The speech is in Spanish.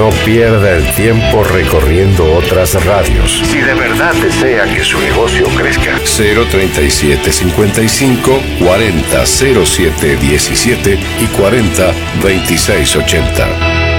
No pierda el tiempo recorriendo otras radios. Si de verdad desea que su negocio crezca. 03755 400717 y 402680.